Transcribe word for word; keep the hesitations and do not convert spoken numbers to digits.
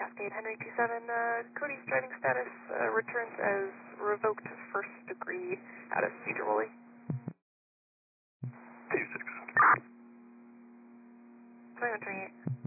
Cascade Henry two seven, uh, Cody's driving status uh, returns as revoked first degree out of Cedar Woolley. two six. twenty-one twenty-eight.